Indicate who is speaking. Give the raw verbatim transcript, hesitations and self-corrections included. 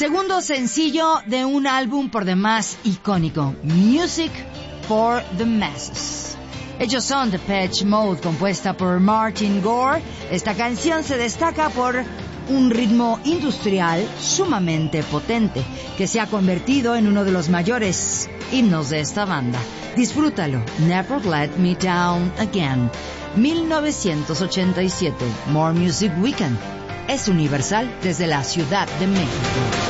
Speaker 1: Segundo sencillo de un álbum por demás icónico, Music for the Masses. Ellos son Depeche Mode, compuesta por Martin Gore. Esta canción se destaca por un ritmo industrial sumamente potente, que se ha convertido en uno de los mayores himnos de esta banda. Disfrútalo. Never Let Me Down Again. mil novecientos ochenta y siete. More Music Weekend. Es universal desde la Ciudad de México.